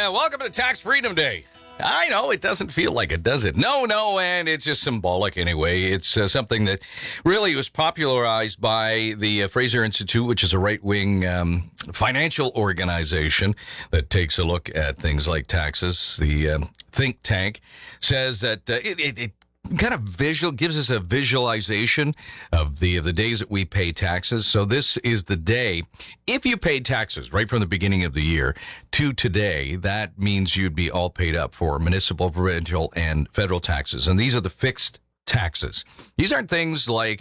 welcome to Tax Freedom Day. I know it doesn't feel like it, does it? No, and it's just symbolic anyway. It's something that really was popularized by the Fraser Institute, which is a right-wing financial organization that takes a look at things like taxes. The think tank says that it kind of gives us a visualization of the days that we pay taxes. So this is the day, if you paid taxes right from the beginning of the year to today, that means you'd be all paid up for municipal, provincial, and federal taxes. And these are the fixed taxes. These aren't things like,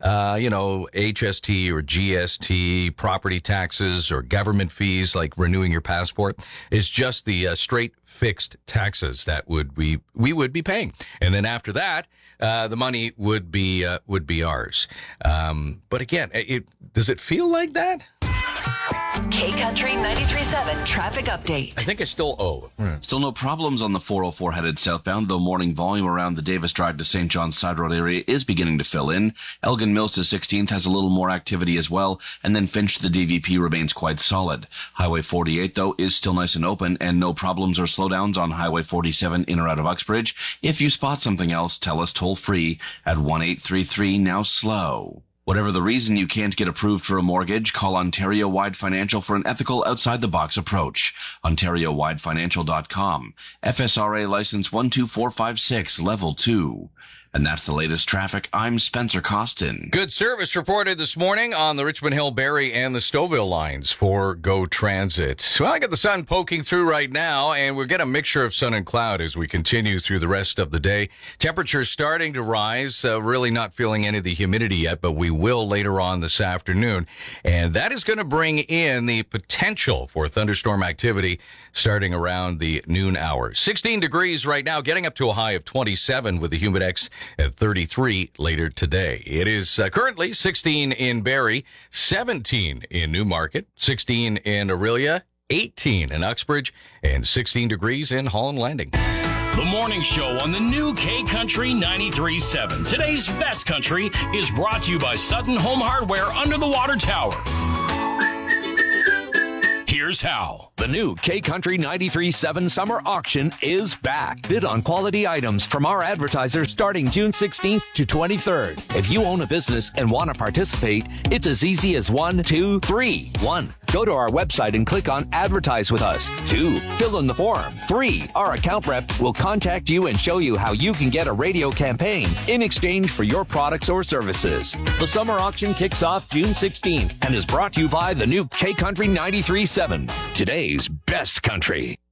HST or GST, property taxes, or government fees like renewing your passport. It's just the straight fixed taxes that we would be paying. And then after that, the money would be ours. But again, does it feel like that? K-Country 93.7 traffic update. I think I still owe. Still no problems on the 404 headed southbound, though morning volume around the Davis Drive to St. John's Side Road area is beginning to fill in. Elgin Mills to 16th has a little more activity as well, and then Finch to the DVP remains quite solid. Highway 48, though, is still nice and open, and no problems or slowdowns on Highway 47 in or out of Uxbridge. If you spot something else, tell us toll free at 1-833-NOW-SLOW. Whatever the reason you can't get approved for a mortgage, call Ontario Wide Financial for an ethical, outside-the-box approach. OntarioWideFinancial.com. FSRA license 12456, level 2. And that's the latest traffic. I'm Spencer Costin. Good service reported this morning on the Richmond Hill, Barrie, and the Stouffville lines for GO Transit. Well, I got the sun poking through right now, and we'll get a mixture of sun and cloud as we continue through the rest of the day. Temperatures starting to rise, really not feeling any of the humidity yet, but we will later on this afternoon. And that is going to bring in the potential for thunderstorm activity starting around the noon hour. 16 degrees right now, getting up to a high of 27 with the Humidex at 33 later today. It is currently 16 in Barrie, 17 in Newmarket, 16 in Orillia, 18 in Uxbridge, and 16 degrees in Holland Landing. The morning show on the new K-Country 93.7. Today's best country is brought to you by Sutton Home Hardware under the water tower. Here's how. The new K-Country 93.7 summer auction is back. Bid on quality items from our advertisers starting June 16th to 23rd. If you own a business and want to participate, it's as easy as 1, 2, 3. 1. Go to our website and click on Advertise with Us. 2. Fill in the form. 3. Our account rep will contact you and show you how you can get a radio campaign in exchange for your products or services. The summer auction kicks off June 16th and is brought to you by the new K-Country 93.7. Today's best country.